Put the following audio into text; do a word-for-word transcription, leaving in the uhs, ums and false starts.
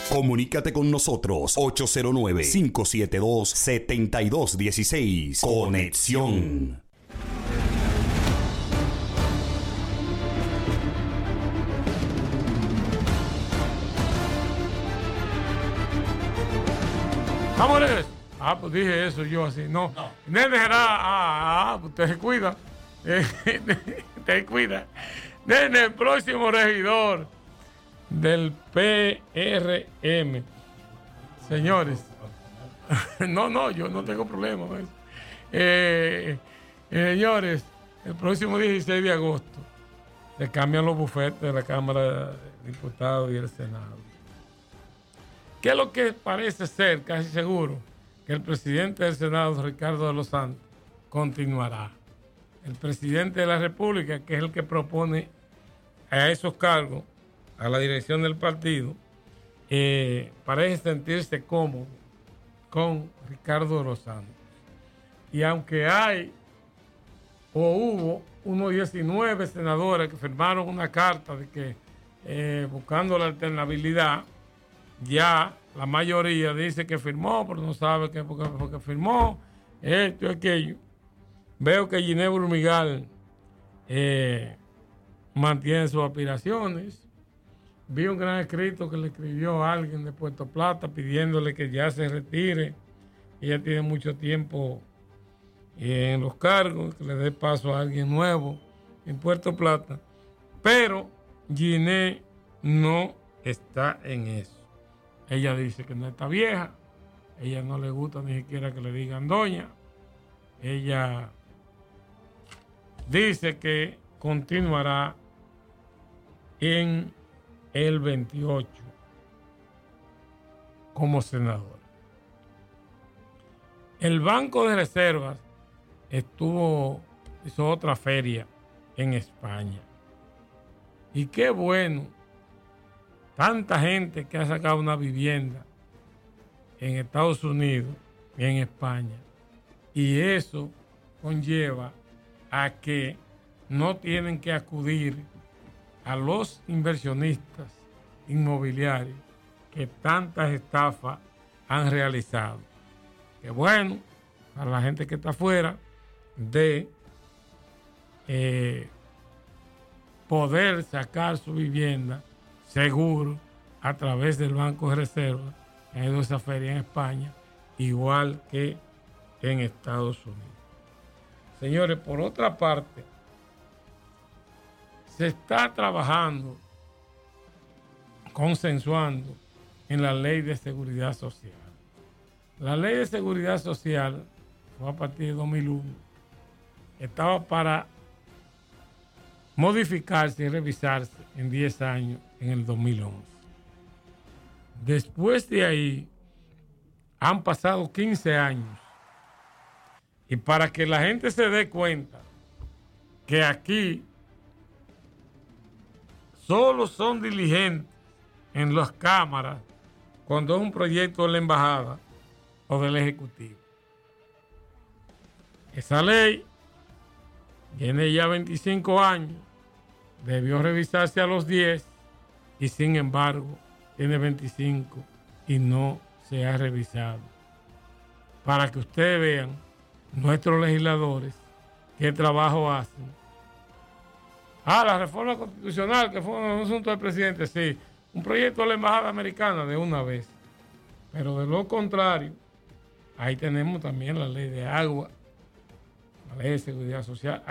Comunícate con nosotros ocho cero nueve, cinco siete dos, siete dos uno seis. Conexión. Amores. Ah, pues dije eso yo así. No. no. Nene será. Ah, ah, pues usted se cuida. Te cuida. Nene, el próximo regidor del P R M. Señores. No, no, yo no tengo problema. Eh, eh, señores, el próximo dieciséis de agosto se cambian los bufetes de la Cámara de Diputados y el Senado. ¿Qué es lo que parece ser, casi seguro, que el presidente del Senado, Ricardo de los Santos, continuará? El presidente de la República, que es el que propone a esos cargos, a la dirección del partido, eh, parece sentirse cómodo con Ricardo de los Santos. Y aunque hay o hubo unos diecinueve senadores que firmaron una carta de que eh, buscando la alternabilidad, ya la mayoría dice que firmó, pero no sabe qué porque, porque firmó, esto y aquello. Veo que Ginebra Brumigal eh, mantiene sus aspiraciones. Vi un gran escrito que le escribió a alguien de Puerto Plata pidiéndole que ya se retire. Ella tiene mucho tiempo eh, en los cargos, que le dé paso a alguien nuevo en Puerto Plata. Pero Ginebra no está en eso. Ella dice que no está vieja, ella no le gusta ni siquiera que le digan doña. Ella dice que continuará en el veintiocho como senadora. El Banco de Reservas estuvo, hizo otra feria en España. Y qué bueno. Tanta gente que ha sacado una vivienda en Estados Unidos y en España. Y eso conlleva a que no tienen que acudir a los inversionistas inmobiliarios que tantas estafas han realizado. Que bueno, para la gente que está afuera, de eh, poder sacar su vivienda seguro a través del Banco de Reserva. Ha ido a esa feria en España, igual que en Estados Unidos. Señores, por otra parte, se está trabajando, consensuando en la Ley de Seguridad Social. La Ley de Seguridad Social fue a partir de dos mil uno. Estaba para modificarse y revisarse en diez años en el dos mil once. Después de ahí han pasado quince años y para que la gente se dé cuenta que aquí solo son diligentes en las cámaras cuando es un proyecto de la embajada o del ejecutivo. Esa ley tiene ya veinticinco años. Debió revisarse a los diez y sin embargo tiene veinticinco y no se ha revisado. Para que ustedes vean nuestros legisladores qué trabajo hacen. Ah, la reforma constitucional que fue un asunto del presidente, sí, un proyecto de la embajada americana de una vez. Pero de lo contrario, ahí tenemos también la ley de agua, la ley de seguridad social.